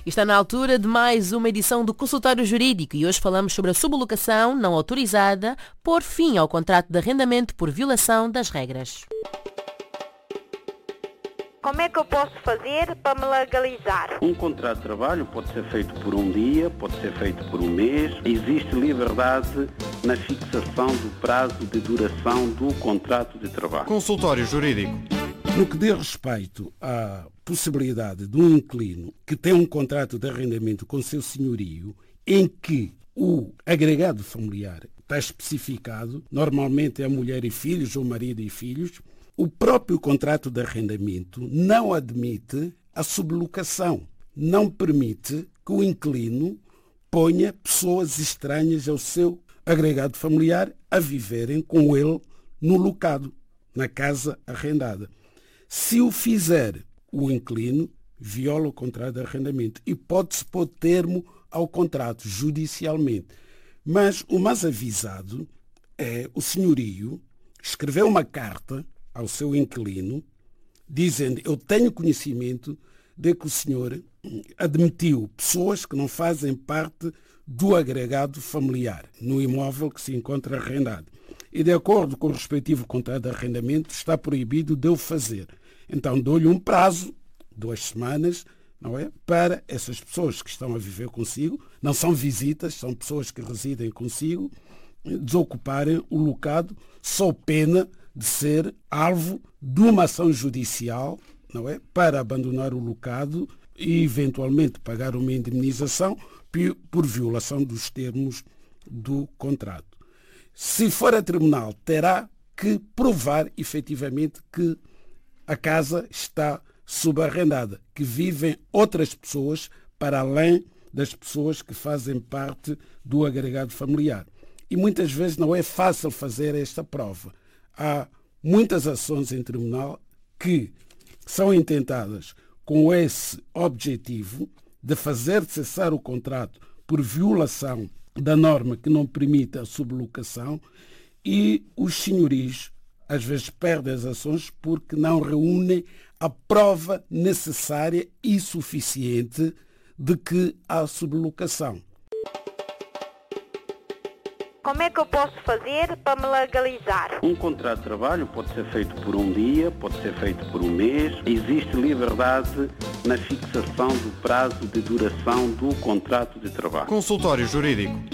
Está na altura de mais uma edição do Consultório Jurídico e hoje falamos sobre a sublocação não autorizada por fim ao contrato de arrendamento por violação das regras. Como é que eu posso fazer para me legalizar? Um contrato de trabalho pode ser feito por um dia, pode ser feito por um mês. Existe liberdade na fixação do prazo de duração do contrato de trabalho. Consultório Jurídico. No que diz respeito à possibilidade de um inquilino que tem um contrato de arrendamento com seu senhorio, em que o agregado familiar está especificado, normalmente é a mulher e filhos ou marido e filhos, o próprio contrato de arrendamento não admite a sublocação, não permite que o inquilino ponha pessoas estranhas ao seu agregado familiar a viverem com ele no locado, na casa arrendada. Se o fizer, o inquilino viola o contrato de arrendamento e pode-se pôr termo ao contrato judicialmente. Mas o mais avisado é o senhorio escrever uma carta ao seu inquilino, dizendo: eu tenho conhecimento de que o senhor admitiu pessoas que não fazem parte do agregado familiar no imóvel que se encontra arrendado. E de acordo com o respectivo contrato de arrendamento, está proibido de o fazer. Então dou-lhe um prazo, 2 semanas, não é? Para essas pessoas que estão a viver consigo, não são visitas, são pessoas que residem consigo, desocuparem o locado, sob pena de ser alvo de uma ação judicial, não é? Para abandonar o locado e eventualmente pagar uma indemnização por violação dos termos do contrato. Se for a tribunal, terá que provar efetivamente que a casa está subarrendada, que vivem outras pessoas para além das pessoas que fazem parte do agregado familiar. E muitas vezes não é fácil fazer esta prova. Há muitas ações em tribunal que são intentadas com esse objetivo de fazer cessar o contrato por violação da norma que não permite a sublocação, e os senhorios às vezes perdem as ações porque não reúnem a prova necessária e suficiente de que há sublocação. Como é que eu posso fazer para me legalizar? Um contrato de trabalho pode ser feito por um dia, pode ser feito por um mês. Existe liberdade na fixação do prazo de duração do contrato de trabalho. Consultório Jurídico.